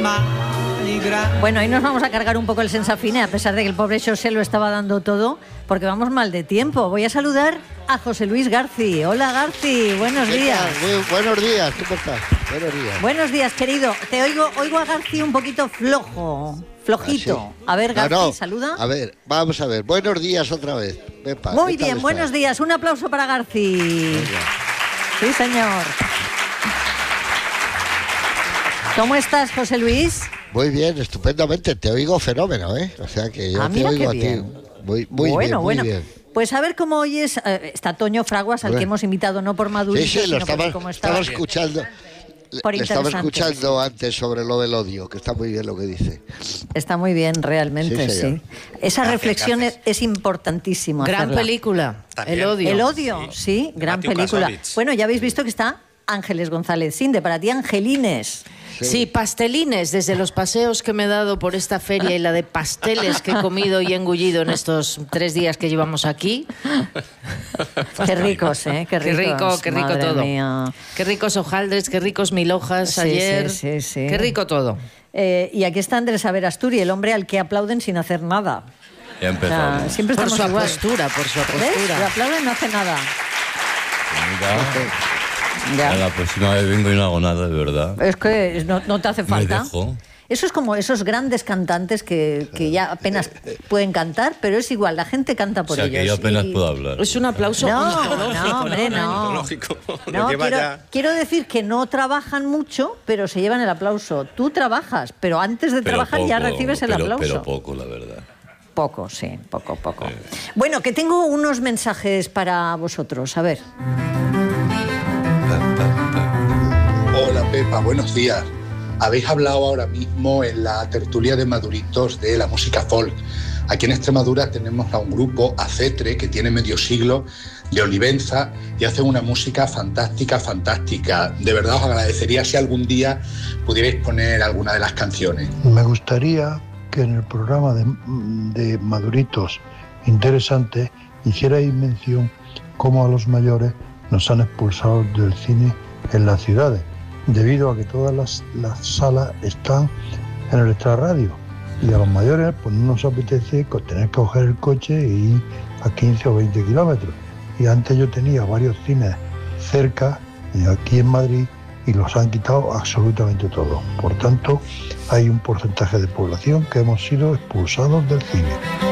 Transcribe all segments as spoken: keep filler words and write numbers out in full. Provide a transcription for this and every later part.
Bueno, hoy nos vamos a cargar un poco el Sensafine, a pesar de que el pobre José lo estaba dando todo, porque vamos mal de tiempo. Voy a saludar a José Luis Garci. Hola, Garci, buenos días. Muy buenos días, ¿cómo estás? Buenos días. Buenos días, querido. Te oigo, oigo a Garci un poquito flojo, flojito. ¿Ah, sí? A ver, Garci, no, no. saluda. A ver, vamos a ver. Buenos días otra vez. Pepa, Muy bien, buenos días. Un aplauso para Garci. Venga. Sí, señor. ¿Cómo estás, José Luis? Muy bien, estupendamente. Te oigo fenómeno, ¿eh? O sea que yo Ah, te mira oigo a qué ti. bien. Muy, muy bueno, bien, muy bueno. bien. Pues a ver cómo oyes. Eh, está Toño Fraguas, al Bueno. que hemos invitado no por madurito, Sí, sí, lo sino estaba, porque como estaba... estaba escuchando. Por Le estaba interesante. escuchando antes sobre lo del odio, que está muy bien lo que dice. Está muy bien, realmente, Sí, sí. señor. Esa Gracias, reflexión gracias. es, es importantísimo Gran hacerla. película, También. El odio. El odio, sí, Sí. gran Matthew película. Kassovitz. Bueno, ya habéis visto que está Ángeles González Sinde, para ti Angelines. Sí, pastelines, desde los paseos que me he dado por esta feria y la de pasteles que he comido y engullido en estos tres días que llevamos aquí. Qué ricos, ¿eh? Qué Qué ricos. rico, qué rico madre todo. mía. Qué ricos hojaldres, qué ricos mil hojas Sí, ayer. sí, sí, sí. Qué rico todo. Eh, y aquí está Andrés Averasturi, el hombre al que aplauden sin hacer nada. Ya O sea, empezamos. siempre Por estamos su igual. postura, por su ¿Ves? Le postura. aplauden y no hace nada. Mira, Ya. a la próxima vez vengo y no hago nada, de verdad. Es que no, no te hace Me falta. dejo. Eso es como esos grandes cantantes que, que ya apenas pueden cantar, pero es igual, la gente canta O por sea, ellos. que yo apenas Y- puedo hablar. Es un aplauso. No, no, hombre, no. Lógico. No, Lo lleva quiero, ya. quiero decir que no trabajan mucho, pero se llevan el aplauso. Tú trabajas, pero antes de Pero trabajar ya poco, recibes el pero- aplauso. Pero poco, la verdad. Poco, sí, poco, poco. Bueno, que tengo unos mensajes para vosotros. A ver. Hola Pepa, buenos días. Habéis hablado ahora mismo en la tertulia de Maduritos de la música folk. Aquí en Extremadura tenemos a un grupo, Acetre, que tiene medio siglo, de Olivenza, y hace una música fantástica, fantástica. De verdad os agradecería si algún día pudierais poner alguna de las canciones. Me gustaría que en el programa de, de Maduritos Interesante hicierais mención cómo a los mayores nos han expulsado del cine en las ciudades, debido a que todas las, las salas están en el extrarradio. Y a los mayores pues no nos apetece co- tener que coger el coche e ir a quince o veinte kilómetros. Y antes yo tenía varios cines cerca, eh, aquí en Madrid, y los han quitado absolutamente todo. Por tanto, hay un porcentaje de población que hemos sido expulsados del cine.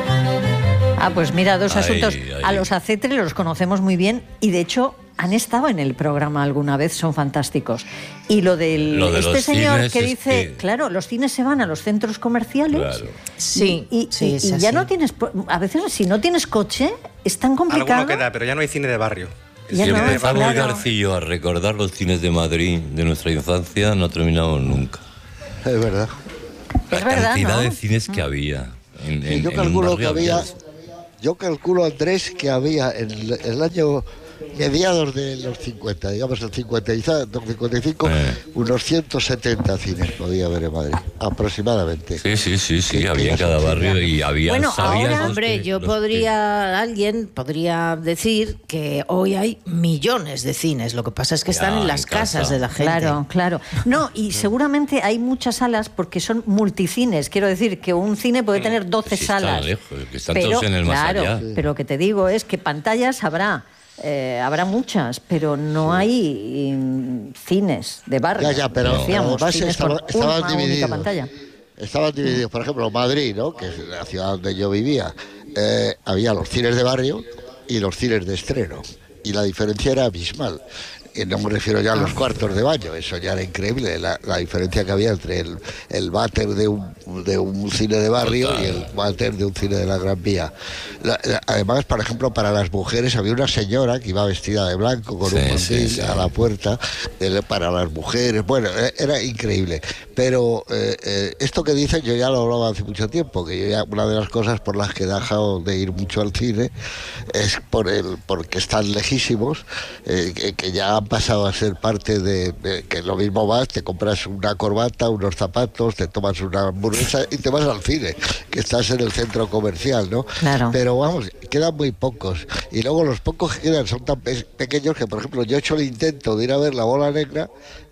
Ah, pues mira, dos Ay, asuntos. ay. A los Acetre los conocemos muy bien y de hecho han estado en el programa alguna vez, son fantásticos. Y lo del Lo de este los señor cines que es dice, que- claro, los cines se van a los centros comerciales. Claro. Sí, Y, y- sí, y- es y así. ya no tienes, a veces si no tienes coche, es tan complicado. Alguno queda, pero ya no hay cine de barrio. Ya Si no, empezamos, claro. Garcillo, a recordar los cines de Madrid de nuestra infancia, no terminamos nunca. Es verdad. Es La verdad, cantidad ¿no? de cines que había. En, Y en- yo en un calculo que barrio había, yo calculo, Andrés, que había en el, el año mediados de los cincuenta, digamos el cincuenta y cinco, Eh. unos ciento setenta cines podía haber en Madrid, aproximadamente. Sí, sí, sí, sí, Que- había que en ya cada son barrio y había... Bueno, sabías ahora, los Hombre, que- yo los podría, alguien podría decir que hoy hay millones de cines. Lo que pasa es que Ya, están en las en casa. casas de la gente. Claro, claro. No, y seguramente hay muchas salas porque son multicines. Quiero decir que un cine puede tener doce Sí, están salas. lejos, que están todos en el más claro, allá. pero lo que te digo es que pantallas habrá. Eh, habrá muchas, pero no hay mm, cines de barrio. Ya, ya, pero decíamos, además cines estaba- con estaban una única divididos. pantalla. Estaban divididos, por ejemplo, Madrid, ¿no?, que es la ciudad donde yo vivía, eh, había los cines de barrio y los cines de estreno, y la diferencia era abismal. Y no me refiero ya a los cuartos de baño, eso ya era increíble, la, la diferencia que había entre el, el váter de un, de un cine de barrio y el váter de un cine de la Gran Vía. La- la- además, por ejemplo, para las mujeres había una señora que iba vestida de blanco con Sí, un sí, mandil sí. a la puerta, eh, para las mujeres, bueno, eh, era increíble. Pero eh, eh, esto que dicen yo ya lo hablaba hace mucho tiempo, que yo ya, una de las cosas por las que he dejado de ir mucho al cine es por el porque están lejísimos, eh, que, que ya han pasado a ser parte de, de que lo mismo vas, te compras una corbata, unos zapatos, te tomas una hamburguesa y te vas al cine, que estás en el centro comercial, ¿no? Claro. Pero vamos, quedan muy pocos. Y luego los pocos que quedan son tan pe- pequeños que, por ejemplo, yo he hecho el intento de ir a ver La Bola Negra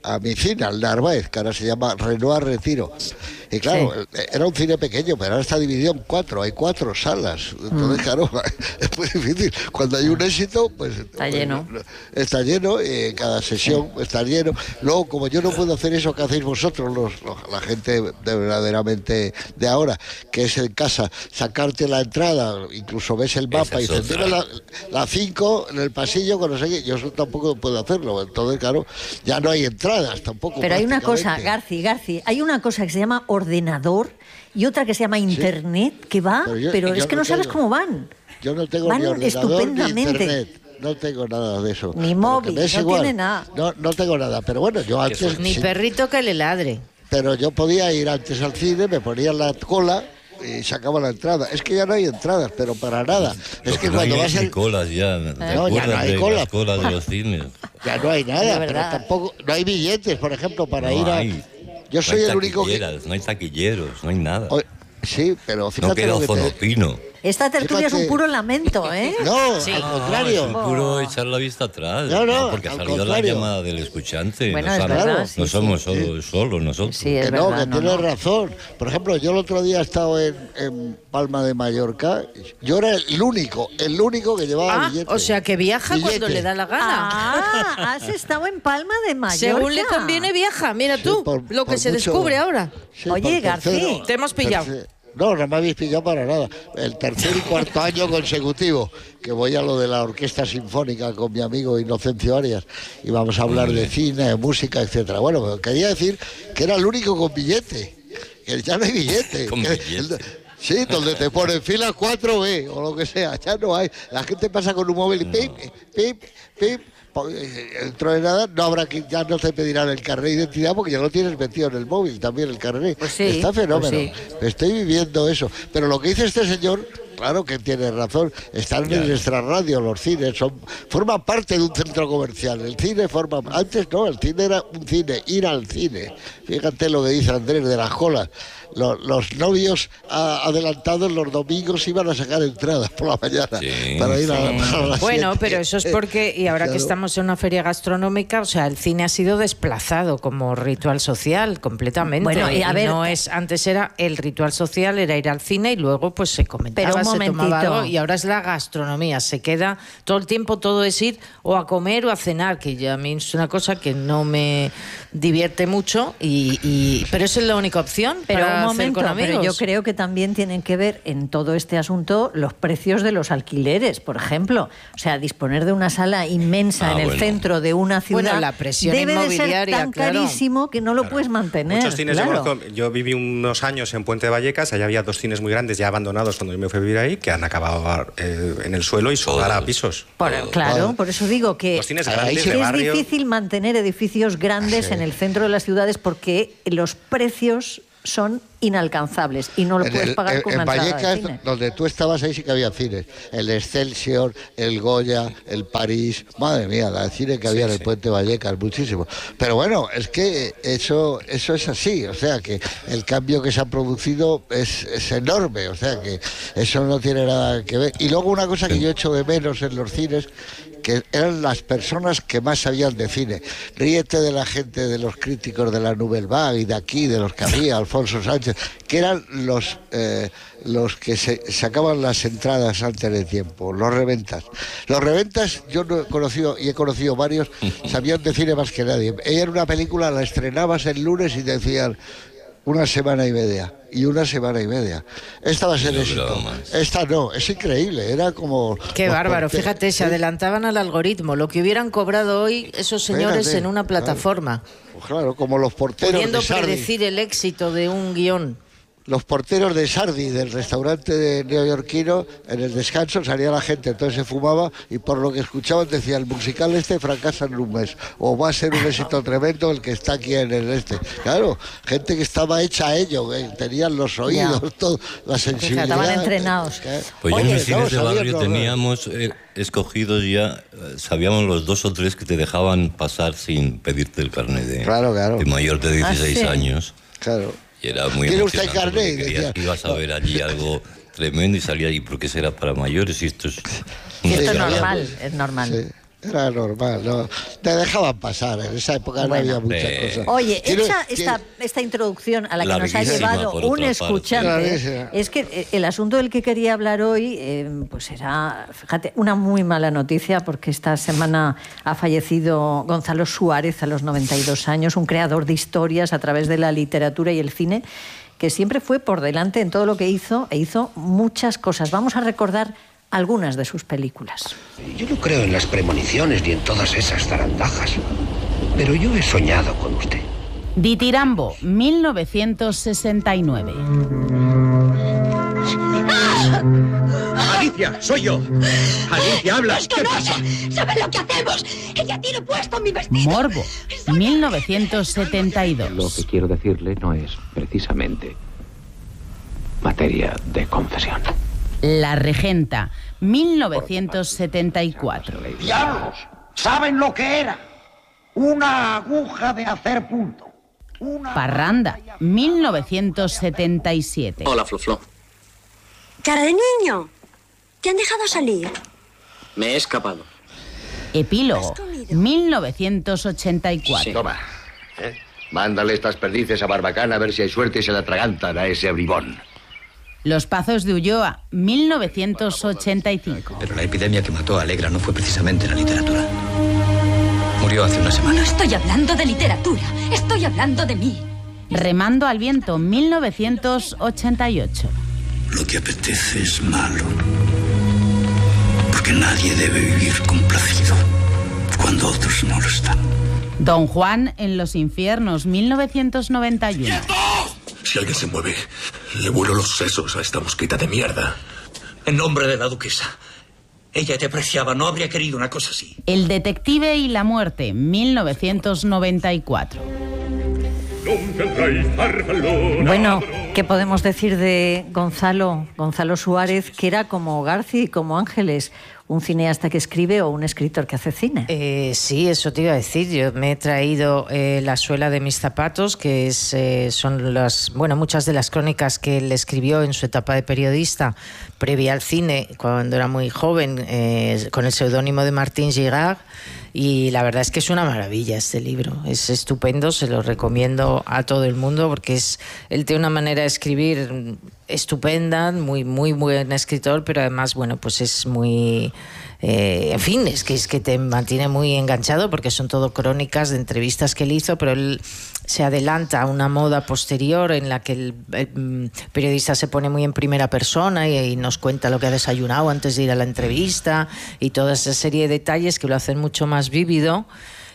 a mi cine, al Narváez, que ahora se llama Renoir Retiro. Y claro, sí. era un cine pequeño, pero ahora está dividido en cuatro, hay cuatro salas. Entonces, mm. claro, es muy difícil. Cuando hay un éxito, pues... Está pues, lleno. Está lleno, y en cada sesión sí. está lleno. Luego, como yo no puedo hacer eso que hacéis vosotros, los, los, la gente de verdaderamente de ahora, que es en casa, sacarte la entrada, incluso ves el mapa y dices, tienes la cinco en el pasillo, con no sé qué, yo eso tampoco puedo hacerlo. Entonces, claro, ya no hay entradas tampoco. Pero hay una cosa, Garci, Garci, hay una cosa que se llama ordenador y otra que se llama internet, sí. que va, pero, yo, pero es que no, no sabes cómo van. Yo no tengo van ni ordenador estupendamente. ni internet. No tengo nada de eso. Ni móvil, no igual. tiene nada. No, no tengo nada, pero bueno, yo antes... Ni sí, perrito que le ladre. Pero yo podía ir antes al cine, me ponía en la cola y sacaba la entrada. Es que ya no hay entradas, pero para nada. Lo es que no cuando hay vas ni el... colas ya. ¿Eh? No, ya no hay colas. Las colas de los cines. Ya no hay nada, pero tampoco... No hay billetes, por ejemplo, para no ir a... Hay. Yo soy no hay el único que... No hay taquilleros, no hay nada. O... Sí, pero fíjate no queda lo que Zonopino. te... Esta tertulia fíjate... es un puro lamento, ¿eh? No, sí. al contrario. No, es un puro echar la vista atrás. No, no, no porque ha salido contrario. la llamada del escuchante. Bueno, no, es somos, verdad, no sí, somos sí. solo, solos nosotros. Sí, es que no, verdad, que no, tienes no. razón. Por ejemplo, yo el otro día he estado en, en Palma de Mallorca. Yo era el único, el único que llevaba ah, billete. O sea, que viaja billete. cuando le da la gana. Ah, has estado en Palma de Mallorca. Según le conviene viaja. Mira Sí, tú, por, lo que por se mucho, descubre ahora. Sí, Oye, tercero, García, te hemos pillado. Tercer, no, no me habéis pillado para nada. El tercer y cuarto año consecutivo que voy a lo de la orquesta sinfónica con mi amigo Inocencio Arias y vamos a hablar de cine, de música, etcétera. Bueno, quería decir que era el único con billete. Que ya no hay billete. Con que, billete. El, sí, donde te ponen fila cuatro B o lo que sea, ya no hay. La gente pasa con un móvil y pip, pip, pip. Dentro de nada no habrá que ya no te pedirán el carnet de identidad porque ya lo tienes metido en el móvil también el carnet. Pues sí, está fenómeno. Pues sí. Estoy viviendo eso. Pero lo que dice este señor, claro que tiene razón, están en el extrarradio, los cines, son, forman parte de un centro comercial. El cine forma, antes no, el cine era un cine, ir al cine. Fíjate lo que dice Andrés de las colas. Los, los novios a, adelantados los domingos iban a sacar entradas por la mañana sí, para ir sí. a, a la Bueno, siete. pero eso es porque, y ahora Claro. que estamos en una feria gastronómica, o sea, el cine ha sido desplazado como ritual social completamente. Bueno, y a ver- no es, antes era el ritual social, era ir al cine y luego pues se comentaba, Pero un se tomaba momentito. algo, y ahora es la gastronomía. Se queda todo el tiempo, todo es ir o a comer o a cenar, que ya a mí es una cosa que no me divierte mucho, y, y pero eso es la única opción Pero para un hacer momento, con amigos. pero yo creo que también tienen que ver en todo este asunto los precios de los alquileres, por ejemplo. O sea, disponer de una sala inmensa Ah, en el bueno. centro de una ciudad Bueno, la presión debe de ser inmobiliaria, tan claro. carísimo que no lo Claro. puedes mantener. Muchos cines claro. yo conozco. Yo viví unos años en Puente de Vallecas, allá había dos cines muy grandes ya abandonados cuando yo me fui a vivir ahí, que han acabado eh, en el suelo y solar a pisos. Por- claro, por eso digo que Los cines Ahí grandes sí de es barrio. difícil mantener edificios grandes Sí. en el centro de las ciudades porque los precios son inalcanzables y no lo En, puedes el- pagar en- con en una entrada de Vallecas, cine. donde tú estabas, ahí sí que había cines. El Excelsior, el Goya, el París. Madre mía, la cine que había en el sí. Puente Vallecas, muchísimo. Pero bueno, es que eso eso es así. O sea, que el cambio que se ha producido es, es enorme. O sea, que eso no tiene nada que ver. Y luego una cosa que yo echo de menos en los cines, que eran las personas que más sabían de cine. Ríete de la gente, de los críticos de la Nouvelle Vague y de aquí, de los que había, Alfonso Sánchez, que eran los eh, los que se sacaban las entradas antes de tiempo, los reventas. Los reventas, yo no he conocido, y he conocido varios, sabían de cine más que nadie. Ella era una película, la estrenabas el lunes y decían una semana y media, y una semana y media. Esta va a ser No éxito. bromas. Esta no, es increíble, era como... Qué los bárbaro, porte- fíjate, se Sí. adelantaban al algoritmo, lo que hubieran cobrado hoy esos señores Espérate, en una claro. plataforma, Pues claro, como los porteros pudiendo de Sardi. predecir el éxito de un guión. Los porteros de Sardi, del restaurante de neoyorquino, en el descanso salía la gente, entonces se fumaba y por lo que escuchaban decía, el musical este fracasa en un mes, o va a ser un éxito tremendo el que está aquí en el este. Claro, gente que estaba hecha a ello, que tenían los oídos, Ya. todo, la sensibilidad. Estaban entrenados. Que- Pues yo Oye, en mis cines no, de sabían barrio los- teníamos eh, escogidos ya, eh, sabíamos los dos o tres que te dejaban pasar sin pedirte el carnet de, Claro, claro. de mayor de dieciséis Ah, sí. años. Claro. Y era muy ¿Tiene usted emocionante carnet? porque creías Decía. que ibas a ver allí algo tremendo y salía allí porque será para mayores y esto es Y una esto es desgracia. normal, es normal. Sí. Era normal, ¿no? Te dejaban pasar, en esa época Bueno. no había muchas Eh. cosas. Oye, Quiero- hecha esta, quiero- esta introducción a la que nos ha Larguísima, llevado por un otra parte. escuchante, Larguísima. es que el asunto del que quería hablar hoy, eh, pues era, fíjate, una muy mala noticia, porque esta semana ha fallecido Gonzalo Suárez a los noventa y dos años, un creador de historias a través de la literatura y el cine, que siempre fue por delante en todo lo que hizo, e hizo muchas cosas. Vamos a recordar algunas de sus películas. Yo no creo en las premoniciones ni en todas esas zarandajas, pero yo he soñado con usted. Ditirambo, mil novecientos sesenta y nueve. Alicia, soy yo. Alicia, habla. ¡Nos conoce! ¿Sabe lo que hacemos? Ella tiene puesto mi vestido. Morbo, mil novecientos setenta y Lo dos. que quiero decirle no es precisamente materia de confesión. La Regenta, mil novecientos setenta y cuatro. ¡Diablos! ¿Saben lo que era? Una aguja de hacer punto. Una... Parranda, mil novecientos setenta y siete. Hola, Fluflo. Cara de niño. ¿Te han dejado salir? Me he escapado. Epílogo, mil novecientos ochenta y cuatro. Sí. Toma. ¿eh? Mándale estas perdices a Barbacana a ver si hay suerte y se la atragantan a ese bribón. Los Pazos de Ulloa, mil novecientos ochenta y cinco. Pero la epidemia que mató a Alegra no fue precisamente la literatura. Murió hace una semana. No estoy hablando de literatura. Estoy hablando de mí. Remando al viento, mil novecientos ochenta y ocho. Lo que apetece es malo, porque nadie debe vivir complacido cuando otros no lo están. Don Juan en los infiernos, mil novecientos noventa y uno. Si alguien se mueve, le vuelo los sesos a esta mosquita de mierda. En nombre de la duquesa. Ella te apreciaba, no habría querido una cosa así. El detective y la muerte, mil novecientos noventa y cuatro. Bueno, ¿qué podemos decir de Gonzalo, Gonzalo Suárez, que era como Garci y como Ángeles, un cineasta que escribe o un escritor que hace cine? Eh, sí, eso te iba a decir. Yo me he traído eh, La suela de mis zapatos, que es, eh, son las, bueno, muchas de las crónicas que él escribió en su etapa de periodista, previa al cine, cuando era muy joven, eh, con el seudónimo de Martín Girard. Y la verdad es que es una maravilla este libro, es estupendo, se lo recomiendo a todo el mundo porque es, él tiene una manera de escribir estupenda, muy, muy buen escritor, pero además, bueno, pues es muy... Eh, en fin, es que, es que te mantiene muy enganchado porque son todo crónicas de entrevistas que él hizo, pero él se adelanta a una moda posterior en la que el, el periodista se pone muy en primera persona y, y nos cuenta lo que ha desayunado antes de ir a la entrevista y toda esa serie de detalles que lo hacen mucho más vívido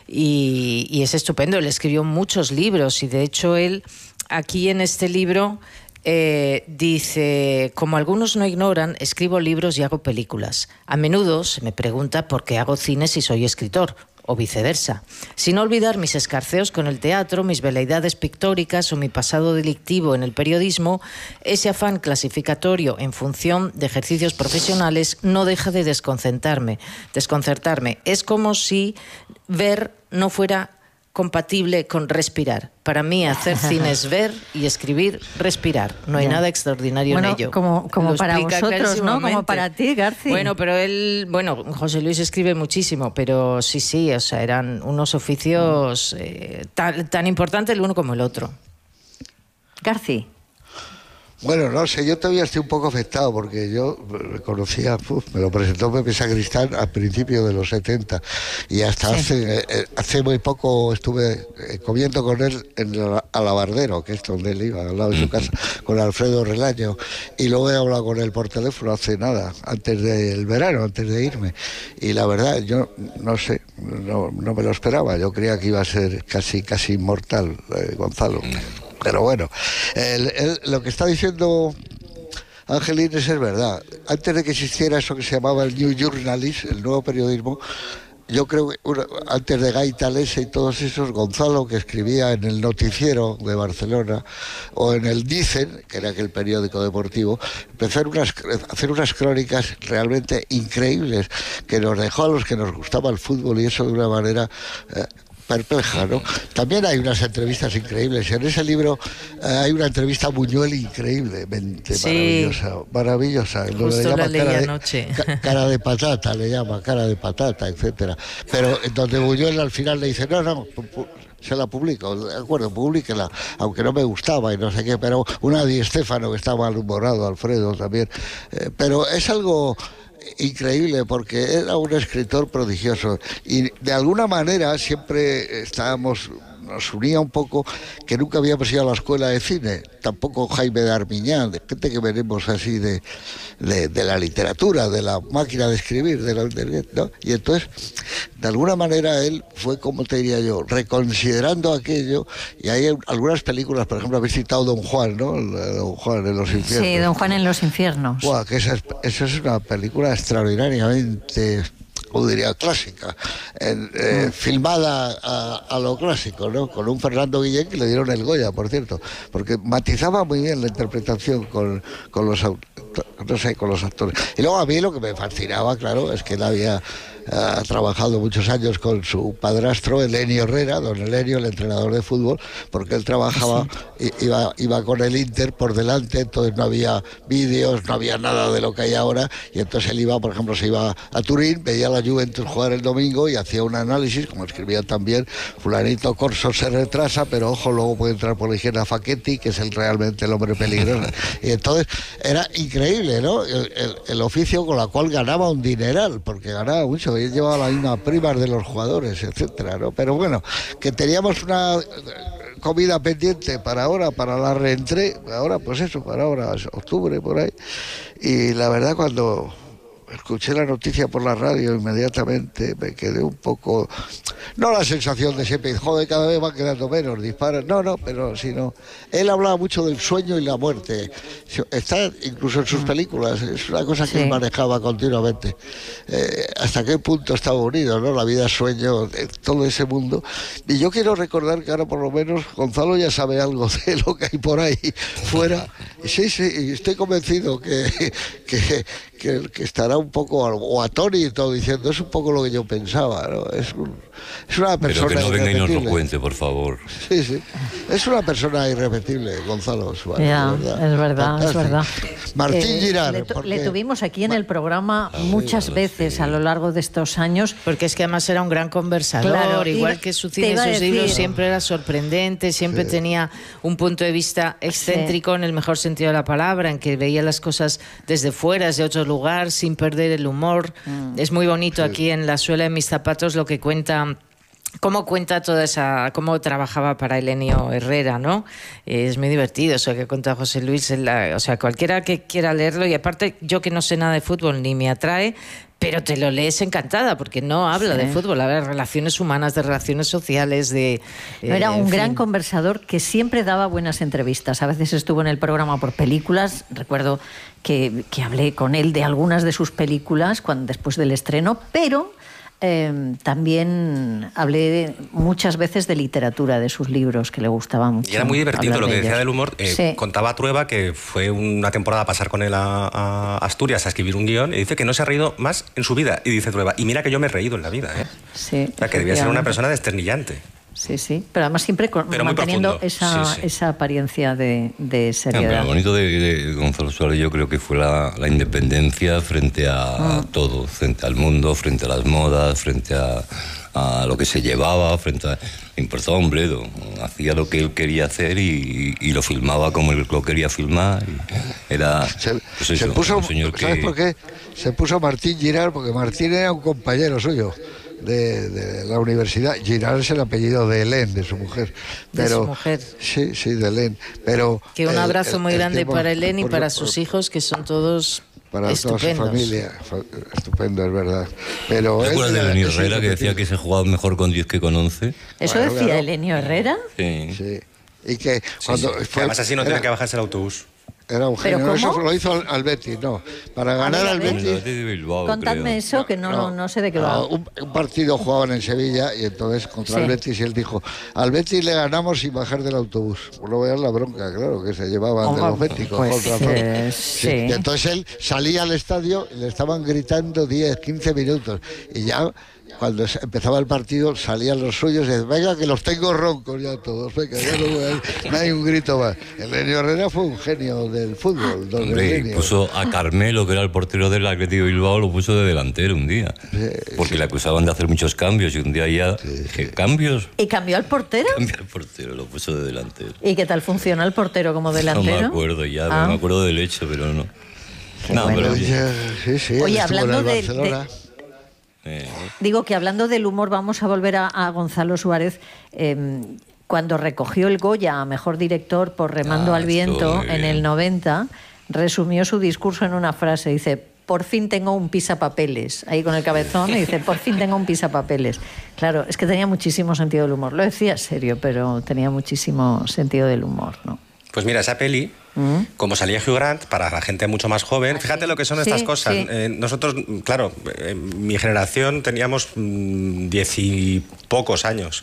y, y es estupendo. Él escribió muchos libros y de hecho él aquí en este libro... Eh, dice, como algunos no ignoran, escribo libros y hago películas. A menudo se me pregunta por qué hago cine si soy escritor, o viceversa. Sin olvidar mis escarceos con el teatro, mis veleidades pictóricas o mi pasado delictivo en el periodismo, ese afán clasificatorio en función de ejercicios profesionales no deja de desconcertarme. Desconcertarme. Es como si ver no fuera compatible con respirar. Para mí hacer cine es ver y escribir, respirar. No hay Ya. nada extraordinario Bueno, en ello. como, como Lo para explica vosotros, ¿no? Como clarísimamente. para ti, Garci. Bueno, pero él, bueno, José Luis escribe muchísimo, pero sí, sí, o sea, eran unos oficios eh, tan, tan importantes el uno como el otro. Garci. Bueno, no sé, yo todavía estoy un poco afectado porque yo me conocía, uf, me lo presentó Pepe Sacristán al principio de los setenta y hasta Sí. hace eh, hace muy poco estuve eh, comiendo con él en el Alabardero, que es donde él iba, al lado de su casa, con Alfredo Relaño, y luego he hablado con él por teléfono hace nada, antes del verano, antes de irme, y la verdad, yo no sé, no, no me lo esperaba, yo creía que iba a ser casi, casi inmortal, eh, Gonzalo. Pero bueno, el, el, lo que está diciendo Angelines es verdad. Antes de que existiera eso que se llamaba el New Journalist, el nuevo periodismo, yo creo que una, antes de Gay Talese y todos esos, Gonzalo, que escribía en el Noticiero de Barcelona o en el Dicen, que era aquel periódico deportivo, empezó a unas, a hacer unas crónicas realmente increíbles que nos dejó a los que nos gustaba el fútbol y eso de una manera... Eh, perpleja, ¿no? También hay unas entrevistas increíbles. En ese libro eh, hay una entrevista a Buñuel increíble, sí. maravillosa, maravillosa. Justo le llama la leí cara anoche. De, ca, cara de patata, le llama, cara de patata, etcétera. Pero en donde Buñuel al final le dice, no, no, se la publico, de acuerdo, publíquela, aunque no me gustaba y no sé qué, pero una Di Stéfano que estaba malhumorado, Alfredo también. Eh, pero es algo increíble porque era un escritor prodigioso y de alguna manera siempre estábamos, nos unía un poco que nunca habíamos ido a la escuela de cine, tampoco Jaime de Armiñán, de gente que venimos así de, de, de la literatura, de la máquina de escribir, de la internet, ¿no? Y entonces, de alguna manera él fue, como te diría yo, reconsiderando aquello, y hay algunas películas, por ejemplo, habéis citado Don Juan, ¿no? Don Juan en los infiernos. Sí, Don Juan en los infiernos. Buah, que esa es, esa es una película extraordinariamente, como diría, clásica, en, eh, mm. filmada a, a lo clásico, ¿no? Con un Fernando Guillén que le dieron el Goya, por cierto, porque matizaba muy bien la interpretación con, con los no sé, con los actores. Y luego a mí lo que me fascinaba, claro, es que él había ha trabajado muchos años con su padrastro Elenio Herrera, don Elenio, el entrenador de fútbol, porque él trabajaba, sí. iba, iba con el Inter por delante, entonces no había vídeos, no había nada de lo que hay ahora, y entonces él iba, por ejemplo, se iba a Turín, veía a la Juventus jugar el domingo y hacía un análisis, como escribía también, fulanito Corso se retrasa, pero ojo, luego puede entrar por la izquierda Facchetti, que es el, realmente el hombre peligroso. Y entonces era increíble, ¿no? El, el, el oficio con la cual ganaba un dineral, porque ganaba mucho, él llevaba la misma prima de los jugadores, etcétera, ¿no? Pero bueno, que teníamos una comida pendiente para ahora, para la reentré, ahora pues eso, para ahora, octubre, por ahí, y la verdad cuando escuché la noticia por la radio inmediatamente me quedé un poco, no la sensación de siempre, joder, cada vez van quedando menos, disparan, no, no, pero sino, él hablaba mucho del sueño y la muerte, está incluso en sus películas, es una cosa que sí. él manejaba continuamente, eh, hasta qué punto estaba unido, ¿no? La vida sueño, de todo ese mundo, y yo quiero recordar que ahora por lo menos Gonzalo ya sabe algo de lo que hay por ahí fuera, sí, sí, y estoy convencido que, que, que, que estará un poco o atónito diciendo es un poco lo que yo pensaba, ¿no? Es, un, es una persona pero que no venga y nos lo irrepetible. cuente, por favor. Sí, sí, es una persona irrepetible, Gonzalo Suárez. Ya, es verdad, es verdad, es verdad. Martín eh, Girard. Le, tu, porque... le tuvimos aquí en el programa muchas sí, veces sí. a lo largo de estos años. Porque es que además era un gran conversador, claro, igual iba, que su cine y sus decir, libros siempre era sorprendente, siempre sí. tenía un punto de vista excéntrico sí. en el mejor sentido de la palabra, en que veía las cosas desde fuera, desde otro lugar, sin perder el humor. Mm. Es muy bonito sí. aquí en La suela de mis zapatos lo que cuenta, cómo cuenta toda esa, cómo trabajaba para Elenio Herrera, ¿no? Es muy divertido eso que cuenta José Luis, la, o sea, cualquiera que quiera leerlo, y aparte yo que no sé nada de fútbol ni me atrae, pero te lo lees encantada, porque no habla sí. de fútbol, habla de relaciones humanas, de relaciones sociales, de... Eh, Era un gran fin. conversador que siempre daba buenas entrevistas. A veces estuvo en el programa por películas. Recuerdo que, que hablé con él de algunas de sus películas cuando, después del estreno, pero... Eh, también hablé muchas veces de literatura, de sus libros, que le gustaba mucho. Y era muy divertido lo que de decía del humor. Eh, sí. Contaba Trueba que fue una temporada a pasar con él a, a Asturias a escribir un guión y dice que no se ha reído más en su vida. Y dice Trueba, y mira que yo me he reído en la vida. ¿eh? Sí, o sea, que debía ser una persona desternillante. Sí, sí, pero además siempre con, manteniendo esa, sí, sí. esa apariencia de, de seriedad. No, pero lo bonito de, de Gonzalo Suárez yo creo que fue la, la independencia frente a, mm. a todo, frente al mundo, frente a las modas, frente a, a lo que se llevaba, frente a... No importaba un bledo, hacía lo que él quería hacer y, y lo filmaba como él lo quería filmar. Y era se, pues eso, se puso, un señor ¿sabes que... por qué? Se puso Martín Girard, porque Martín era un compañero suyo. De, de la universidad. Girard es el apellido de Hélène, de su mujer. Pero, de su mujer. Sí, sí, de Hélène. Pero, que un abrazo el, muy el grande tema, para Hélène y por, para por, sus hijos, que son todos para estupendos. Toda su familia. Estupendo, es verdad. Pero ¿te acuerdas de Elenio Herrera, que decía que se jugaba mejor con diez que con once? ¿Eso bueno, decía claro. Elenio Herrera? Sí. Sí. Y que cuando sí, sí. Fue, además así no era, tiene que bajarse el autobús. Era un genio. No, eso lo hizo al, al Betis, no. Para ganar al Betis... Bilbao, contadme creo. eso, que no, no, no sé de qué va. No, un, un partido jugaban en Sevilla y entonces contra sí. el Betis y él dijo, al Betis le ganamos sin bajar del autobús. Pues no veas la bronca, claro, que se llevaban oh, de los béticos. Pues, eh, sí. sí. Y entonces él salía al estadio y le estaban gritando diez, quince minutos. Y ya... cuando empezaba el partido salían los suyos y decían, venga que los tengo roncos ya todos, venga, ya no, hay, no hay un grito más. Elenio Herrera fue un genio del fútbol. Don Hombre, Elenio. Puso a Carmelo, que era el portero del Atlético de Bilbao, lo puso de delantero un día, sí, porque sí. le acusaban de hacer muchos cambios y un día ya, sí, sí. ¿cambios? ¿Y cambió al portero? Cambió al portero, lo puso de delantero. ¿Y qué tal funciona el portero como delantero? No me acuerdo ya, ah. me acuerdo del hecho, pero no. Qué no, bueno. pero Oye, sí, sí, Oye, hablando de, Barcelona. de... Eh. Digo que hablando del humor, vamos a volver a, a Gonzalo Suárez. Eh, cuando recogió el Goya a Mejor Director por Remando ah, al Viento en el noventa, resumió su discurso en una frase. Dice, por fin tengo un pisapapeles. Ahí con el cabezón y dice, por fin tengo un pisapapeles. Claro, es que tenía muchísimo sentido del humor. Lo decía serio, pero tenía muchísimo sentido del humor, ¿no? Pues mira, esa peli, ¿Mm? como salía Hugh Grant, para la gente mucho más joven, ¿Ah, fíjate sí? lo que son sí, estas cosas. Sí. Eh, nosotros, claro, en mi generación teníamos mmm, diez y pocos años.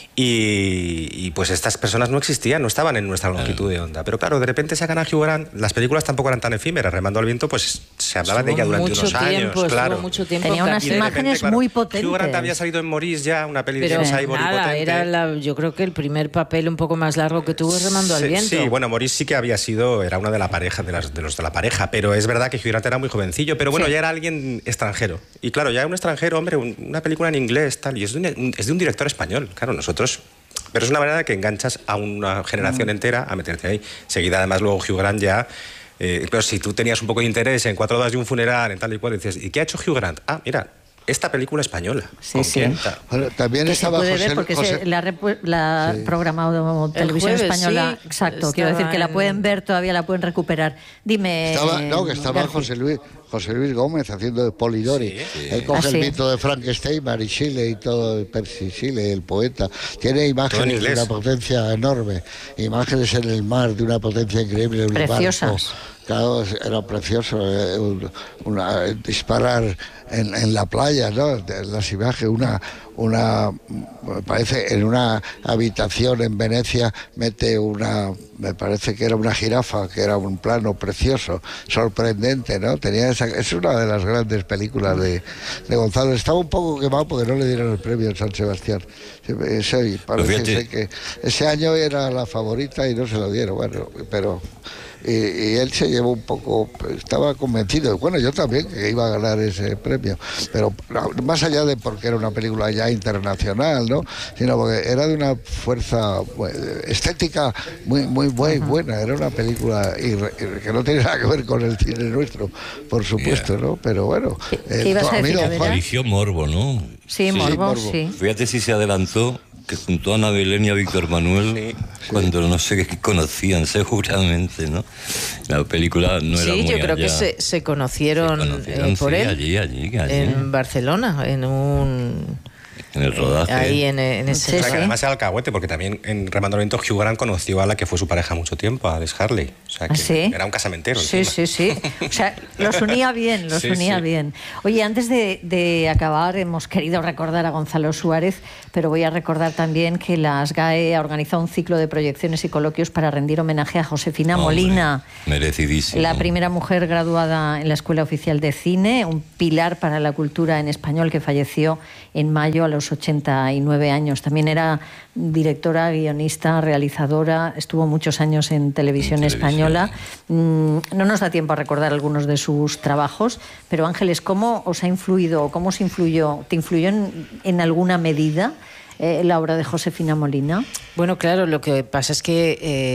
Y, y pues estas personas no existían, no estaban en nuestra longitud de onda. Pero claro, de repente sacan a Hugh Grant, las películas tampoco eran tan efímeras. Remando al Viento, pues se hablaba de ella durante unos tiempo, años. Claro. Mucho tiempo. Tenía unas repente, imágenes claro, muy potentes. Hugh Grant había salido en Maurice ya, una peli Pero de cyborg nada, y potente. Era la, yo creo que el primer papel un poco más largo que tuvo Remando sí, al Viento. Sí, bueno, Maurice sí que había sido, era una de la pareja, de, las, de los de la pareja, pero es verdad que Hugh Grant era muy jovencillo, pero bueno, sí. ya era alguien extranjero. Y claro, ya un extranjero, hombre, un, una película en inglés, tal, y es de un, es de un director español. Claro, nosotros... Pero es una manera que enganchas a una generación mm. entera a meterte ahí. Seguida, además, luego Hugh Grant ya... Eh, pero si tú tenías un poco de interés en Cuatro horas de un funeral, en tal y cual, y dices, ¿y qué ha hecho Hugh Grant? Ah, mira, esta película española. Sí, sí. Bueno, también que estaba se puede José, ver porque José... se la, la sí. programado Televisión jueves, Española. Sí, exacto, quiero decir que la pueden ver, todavía la pueden recuperar. Dime... Estaba, no, que estaba José Luis... José Luis Gómez haciendo de Polidori. Sí, sí. Él coge ¿Ah, el sí? mito de Frankenstein, Mary Shelley y todo, Percy Shelley, el poeta. Tiene imágenes de una potencia enorme, imágenes en el mar de una potencia increíble. Preciosas. Claro, era precioso eh, una, una, disparar en, en la playa, ¿no? Las imágenes, una, una, me parece, en una habitación en Venecia mete una, me parece que era una jirafa, que era un plano precioso, sorprendente, ¿no? Tenía esa, es una de las grandes películas de, de Gonzalo. Estaba un poco quemado porque no le dieron el premio en San Sebastián. Ese, parece que ese año era la favorita y no se lo dieron, bueno, pero... Y, y él se llevó un poco, estaba convencido, bueno, yo también, que iba a ganar ese premio, pero más allá de porque era una película ya internacional, ¿no? Sino porque era de una fuerza bueno, estética muy muy muy buena, era una película irre, que no tiene nada que ver con el cine nuestro, por supuesto, ¿no? Pero bueno, ¿qué ibas a decir? Eligió Morbo, ¿no? Sí, Morbo, sí, Morbo. sí. Fíjate si se adelantó, que junto a Ana Belén y a Víctor Manuel, sí, sí. cuando no sé qué conocían, seguramente, ¿no? La película no era sí, muy yo creo allá. que se, se conocieron, se conocieron eh, por sí, él allí, allí, allí. en Barcelona, en un... En el rodaje. Ahí en, en ese... O sea, que además era alcahuete, porque también en Remando al Viento Hugh Grant conoció a la que fue su pareja mucho tiempo, a Liz Harley. O sea, que ¿Ah, sí? era un casamentero. Sí, encima. sí, sí. O sea, los unía bien, los sí, unía sí. bien. Oye, antes de, de acabar, hemos querido recordar a Gonzalo Suárez, pero voy a recordar también que la SGAE ha organizado un ciclo de proyecciones y coloquios para rendir homenaje a Josefina Hombre, Molina. Merecidísimo. La primera mujer graduada en la Escuela Oficial de Cine, un pilar para la cultura en español que falleció en mayo a los ochenta y nueve años. También era directora, guionista, realizadora, estuvo muchos años en televisión, en televisión. española. No nos da tiempo a recordar algunos de sus trabajos, pero Ángeles, ¿cómo os ha influido, cómo os influyó, te influyó en, en alguna medida eh, la obra de Josefina Molina? Bueno, claro, lo que pasa es que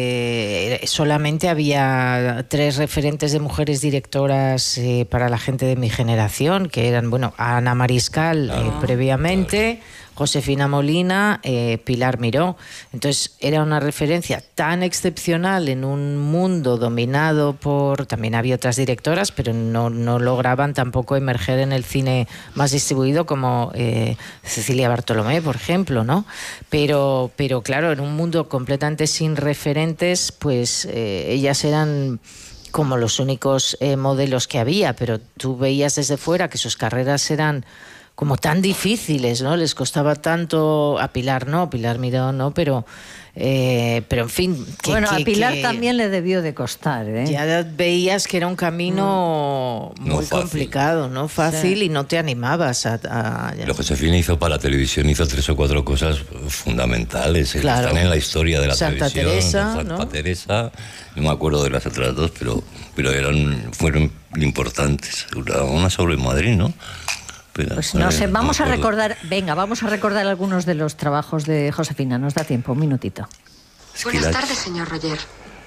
eh, solamente había tres referentes de mujeres directoras eh, para la gente de mi generación, que eran, bueno, Ana Mariscal eh, ah, previamente, claro. Josefina Molina, eh, Pilar Miró. Entonces era una referencia tan excepcional en un mundo dominado por... También había otras directoras, pero no, no lograban tampoco emerger en el cine más distribuido como eh, Cecilia Bartolomé, por ejemplo, ¿no? Pero, pero claro, en un mundo completamente sin referentes, pues eh, ellas eran como los únicos eh, modelos que había, pero tú veías desde fuera que sus carreras eran como tan difíciles, ¿no? Les costaba tanto, a Pilar no, Pilar Miró no, pero... Eh, pero en fin... Que, bueno, que, a Pilar que también le debió de costar, ¿eh? Ya veías que era un camino mm. muy no complicado, no fácil, sí. Y no te animabas a... a Lo que Josefina hizo para la televisión, hizo tres o cuatro cosas fundamentales, claro. Que están en la historia de la Santa televisión. Teresa, Santa ¿no? Teresa, no me acuerdo de las otras dos, pero, pero eran, fueron importantes. Una, una sobre Madrid, ¿no? Pero, pues no sé, vamos no a recordar, venga, vamos a recordar algunos de los trabajos de Josefina. Nos da tiempo, un minutito. Buenas tardes, señor Roger.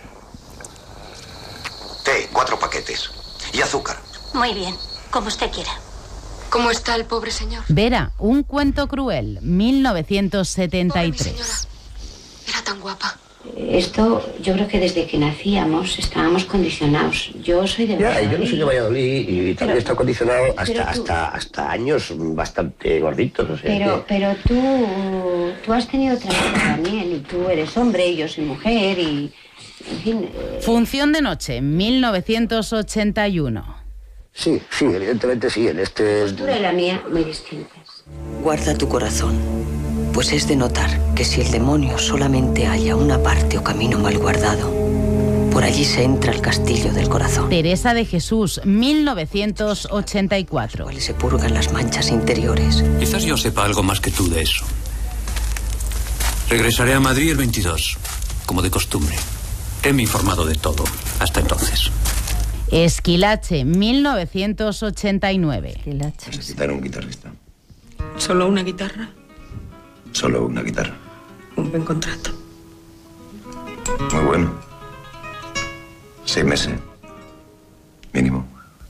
Té, cuatro paquetes. Y azúcar. Muy bien, como usted quiera. ¿Cómo está el pobre señor? Vera, un cuento cruel, mil novecientos setenta y tres. Pobre mi señora. Era tan guapa. Esto, yo creo que desde que nacíamos estábamos condicionados. Yo soy de ya, Valladolid. yo no soy de Valladolid y también pero, he estado condicionado hasta, tú, hasta, hasta años bastante gorditos. O sea, pero, que... pero tú, tú has tenido otra vida también, y tú eres hombre y yo soy mujer y... En fin, eh... Función de noche, mil novecientos ochenta y uno. Sí, sí, evidentemente sí. En este... La postura y la mía muy distintas. Guarda tu corazón, pues es de notar que si el demonio solamente halla una parte o camino mal guardado, por allí se entra al castillo del corazón. Teresa de Jesús, mil novecientos ochenta y cuatro. Cuales se purgan las manchas interiores. Quizás yo sepa algo más que tú de eso. Regresaré a Madrid el veintidós, como de costumbre. Heme informado de todo, hasta entonces. Esquilache, mil novecientos ochenta y nueve. Esquilache. Necesitar un guitarrista. ¿Solo una guitarra? Solo una guitarra. Un buen contrato. Muy bueno. Seis meses. Mínimo.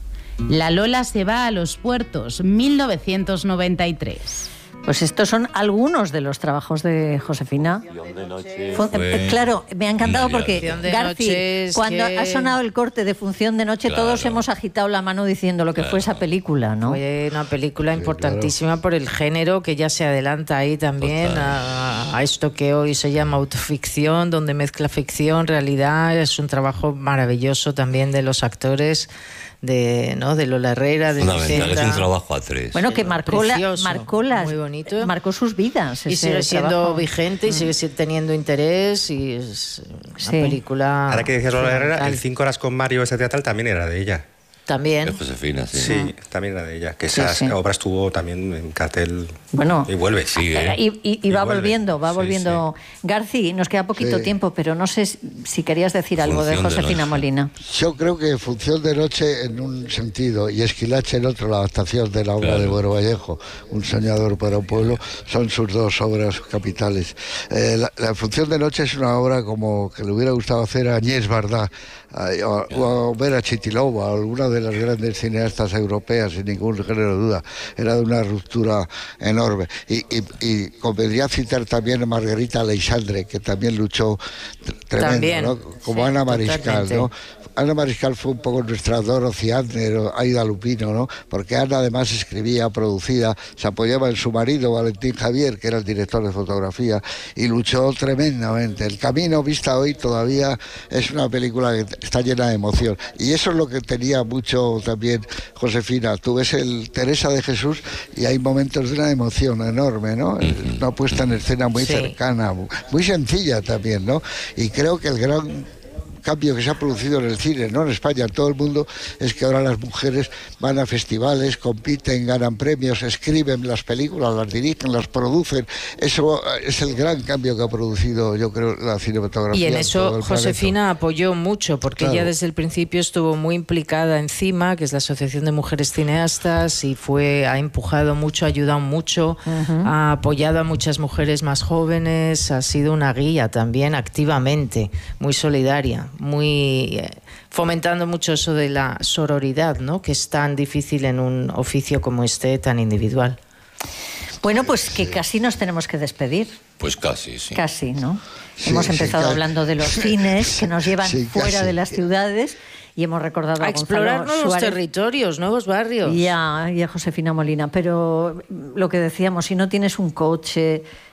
La Lola se va a los puertos, mil novecientos noventa y tres. Pues estos son algunos de los trabajos de Josefina. De noche Fue, fue claro, me ha encantado porque, Garci, cuando que... ha sonado el corte de Función de Noche, claro, todos hemos agitado la mano diciendo lo que claro. fue esa película, ¿no? Fue una película importantísima, sí, claro, por el género, que ya se adelanta ahí también a, a esto que hoy se llama autoficción, donde mezcla ficción, realidad. Es un trabajo maravilloso también de los actores, de, ¿no? de Lola Herrera, de Fundamental, es un trabajo a tres. Bueno, que marcó, la, marcó, las, muy bonito. marcó sus vidas. Y sigue siendo trabajo. vigente y sigue teniendo interés, y es una sí. película... Ahora que decías Lola Herrera, el Cinco horas con Mario, ese teatral, también era de ella. También. De Josefina, sí. Sí, uh-huh. también era de ella. Que sí, esa sí. obra estuvo también en cartel. Bueno. Y vuelve, sigue. Y, y, y, y va vuelve. volviendo, va volviendo. Sí, sí. Garci, nos queda poquito sí. tiempo, pero no sé si querías decir algo Función de Josefina de Molina. Yo creo que Función de Noche en un sentido y Esquilache en otro, la adaptación de la obra claro. de Buero Vallejo, Un soñador para un pueblo, son sus dos obras capitales. Eh, la, la Función de Noche es una obra como que le hubiera gustado hacer a Agnès Varda, o, o a Vera Chitilova, alguna de las grandes cineastas europeas, sin ningún género de duda. Era de una ruptura enorme. Y, y, y convendría citar también a Margarita Aleixandre, que también luchó tremendo, también, ¿no? Como sí, Ana Mariscal, totalmente. ¿no? Ana Mariscal fue un poco nuestra Dorothy Adner o Aida Lupino, ¿no? Porque Ana además escribía, producía, se apoyaba en su marido, Valentín Javier, que era el director de fotografía, y luchó tremendamente. El Camino, vista hoy, todavía es una película que está llena de emoción. Y eso es lo que tenía mucho también Josefina. Tú ves el Teresa de Jesús y hay momentos de una emoción enorme, ¿no? Una puesta en escena muy sí. cercana, muy sencilla también, ¿no? Y creo que el gran cambio que se ha producido en el cine, no en España, en todo el mundo, es que ahora las mujeres van a festivales, compiten, ganan premios, escriben las películas, las dirigen, las producen. Eso es el gran cambio que ha producido, yo creo, la cinematografía. Y en eso Josefina apoyó mucho, porque claro. ella desde el principio estuvo muy implicada en CIMA, que es la Asociación de Mujeres Cineastas, y fue ha empujado mucho, ha ayudado mucho, uh-huh. ha apoyado a muchas mujeres más jóvenes, ha sido una guía también activamente, muy solidaria, muy eh, fomentando mucho eso de la sororidad, ¿no? Que es tan difícil en un oficio como este, tan individual. Bueno, pues que casi nos tenemos que despedir. Pues casi, sí. Casi, ¿no? Sí, hemos empezado sí, hablando de los cines que nos llevan sí, fuera casi. de las ciudades y hemos recordado a, a explorar nuevos Suárez, territorios, nuevos barrios. Y a, y a Josefina Molina. Pero lo que decíamos, si no tienes un coche,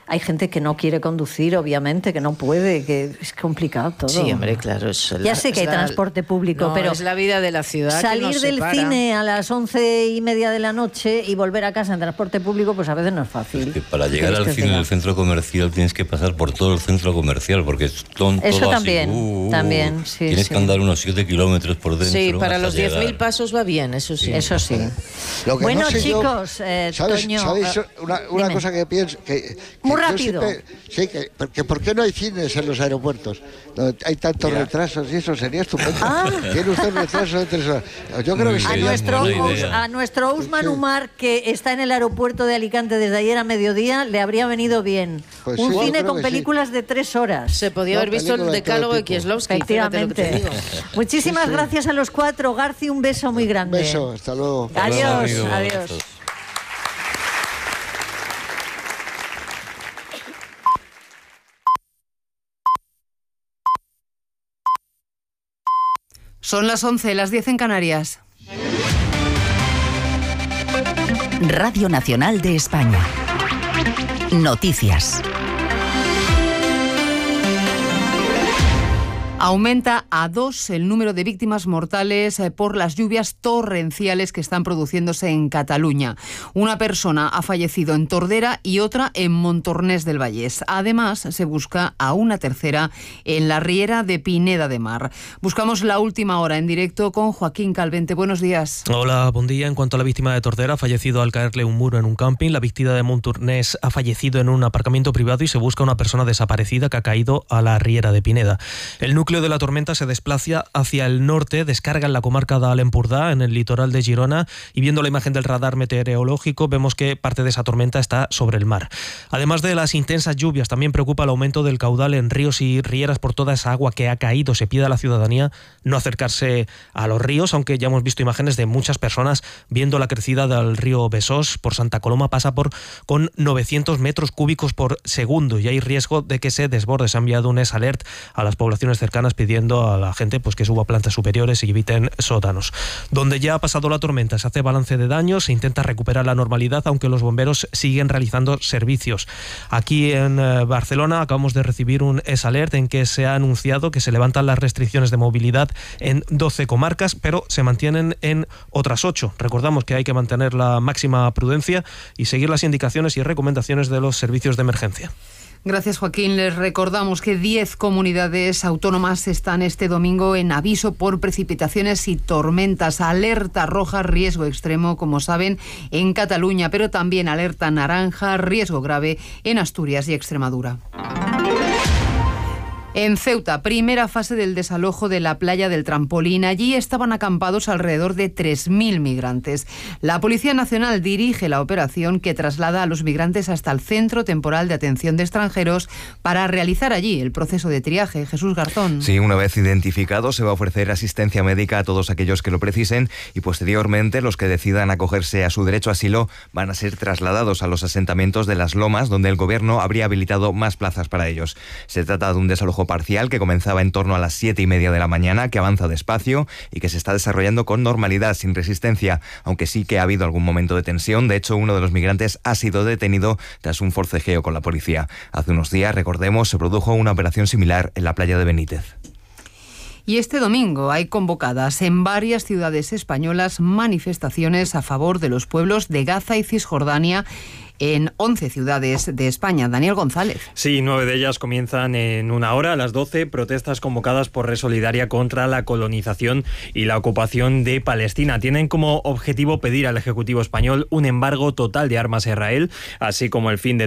hay gente que no quiere conducir, obviamente, que no puede, que es complicado todo. Sí, hombre, claro. Es ya la, sé que hay la, transporte público, no, pero es la vida de la ciudad. Salir que nos del separa. cine a las once y media de la noche y volver a casa en transporte público, pues a veces no es fácil. Que para llegar al cine en el centro comercial tienes que pasar por todo el centro comercial, porque son Eso todo también, así. Uh, uh, también, sí. Tienes sí. que andar unos siete kilómetros por dentro. Sí, para hasta los diez mil llegar. pasos va bien, eso sí. Eso sí. Lo que Bueno, no sé yo, chicos, eh, ¿sabes, Toño, ¿sabéis eh, una, una dime. cosa que pienso? Que, que Muy yo rápido. siempre- sí, que, que ¿por qué no hay cines en los aeropuertos? No, hay tantos Mira. retrasos y eso sería estupendo. Ah. Tiene usted un retraso de tres horas. Yo creo Muy que A sería nuestro, buena Ous- idea. a nuestro Usman Umar, que está en el aeropuerto de Alicante desde ayer a mediodía, le habría venido bien. Pues un sí, yo cine creo con que películas de tres horas. Se podía No, haber visto el películas de todo decálogo de tipo. Kieslowski, fíjate lo que te Efectivamente. digo. Muchísimas Sí, sí. gracias a los cuatro. Garci, un beso muy Un grande. beso, hasta luego. Hasta luego, Adiós, amigo. adiós. Son las once, las diez en Canarias. Radio Nacional de España. Noticias. Aumenta a dos el número de víctimas mortales eh, por las lluvias torrenciales que están produciéndose en Cataluña. Una persona ha fallecido en Tordera y otra en Montornès del Vallès. Además, se busca a una tercera en la Riera de Pineda de Mar. Buscamos la última hora en directo con Joaquín Calvente. Buenos días. Hola, buen día. En cuanto a la víctima de Tordera, ha fallecido al caerle un muro en un camping. La víctima de Montornès ha fallecido en un aparcamiento privado y se busca una persona desaparecida que ha caído a la Riera de Pineda. El núcleo de la tormenta se desplaza hacia el norte, descarga en la comarca de Alempurdá, en el litoral de Girona, y viendo la imagen del radar meteorológico vemos que parte de esa tormenta está sobre el mar. Además de las intensas lluvias, también preocupa el aumento del caudal en ríos y rieras por toda esa agua que ha caído. Se pide a la ciudadanía no acercarse a los ríos, aunque ya hemos visto imágenes de muchas personas viendo la crecida del río Besós. Por Santa Coloma pasa por con novecientos metros cúbicos por segundo y hay riesgo de que se desborde. Se ha enviado un S-Alert a las poblaciones cercanas pidiendo a la gente pues, que suba a plantas superiores y eviten sótanos. Donde ya ha pasado la tormenta se hace balance de daños, se intenta recuperar la normalidad, aunque los bomberos siguen realizando servicios. Aquí en eh, Barcelona acabamos de recibir un S-Alert en que se ha anunciado que se levantan las restricciones de movilidad en doce comarcas, pero se mantienen en otras ocho. Recordamos que hay que mantener la máxima prudencia y seguir las indicaciones y recomendaciones de los servicios de emergencia. Gracias, Joaquín. Les recordamos que diez comunidades autónomas están este domingo en aviso por precipitaciones y tormentas. Alerta roja, riesgo extremo, como saben, en Cataluña, pero también alerta naranja, riesgo grave en Asturias y Extremadura. En Ceuta, primera fase del desalojo de la playa del Trampolín. Allí estaban acampados alrededor de tres mil migrantes. La Policía Nacional dirige la operación que traslada a los migrantes hasta el Centro Temporal de Atención de Extranjeros para realizar allí el proceso de triaje. Jesús Garzón. Sí, una vez identificados se va a ofrecer asistencia médica a todos aquellos que lo precisen y posteriormente los que decidan acogerse a su derecho a asilo van a ser trasladados a los asentamientos de las Lomas, donde el gobierno habría habilitado más plazas para ellos. Se trata de un desalojo parcial que comenzaba en torno a las siete y media de la mañana, que avanza despacio y que se está desarrollando con normalidad, sin resistencia, aunque sí que ha habido algún momento de tensión. De hecho, uno de los migrantes ha sido detenido tras un forcejeo con la policía. Hace unos días, recordemos, se produjo una operación similar en la playa de Benítez. Y este domingo hay convocadas en varias ciudades españolas manifestaciones a favor de los pueblos de Gaza y Cisjordania en once ciudades de España. Daniel González. Sí, nueve de ellas comienzan en una hora, a las doce, protestas convocadas por Red Solidaria contra la colonización y la ocupación de Palestina. Tienen como objetivo pedir al Ejecutivo español un embargo total de armas a Israel, así como el fin de